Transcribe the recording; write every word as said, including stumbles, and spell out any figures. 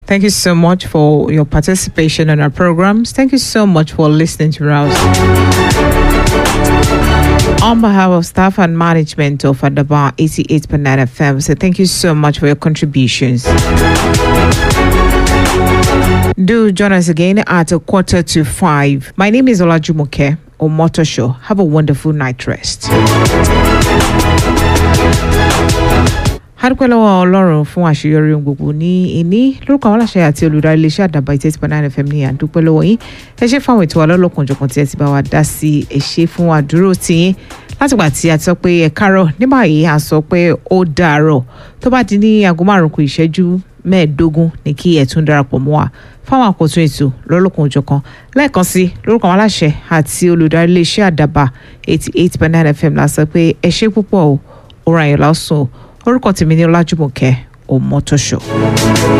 Thank you so much for your participation in our programs. Thank you so much for listening to us. On behalf of staff and management of Adaba eighty-eight point nine F M, so thank you so much for your contributions. Do join us again at a quarter to five. My name is Olajumoke Omotosho. Have a wonderful night rest. Hadúpẹ́ lọ́wọ́ Ọlọ́run fún àṣeyọrí ohun gbogbo ní ìní lórúkọ àwọn aláṣẹ àti olùdarí iléeṣẹ́ Àdàbà eighty-eight point nine F M ní àdúpẹ́ lọ́wọ́ yín. Ẹ ṣé fún àwọn ètò alọ́lọ́kanjọ̀kan tí ẹ ti bá wa dá sí, ẹ ṣé fún àdúró tiyín látìgbà tí a ti sọ pé ẹ káàárọ̀ ní báyìí a sọ pé ó dàárọ̀ tó bá di ní aago márùn-ún kù ìṣẹ́jú mẹ́ẹ̀ẹ́dógún ní kí ẹ tún darapọ̀ mọ́ wa fáwọn àkótún ètò lọ́lọ́kanjọ̀kan lẹ́ẹ̀kan sí lórúkọ àwọn aláṣẹ àti olùdarí iléeṣẹ́ Àdàbà eighty-eight point nine F M la sọ pé ẹ ṣé púpọ̀ o, ó ra yín lásùn o. Orúkọ tèmi ni Ọlájùmọ̀kẹ́ Òmọ́tòṣọ́.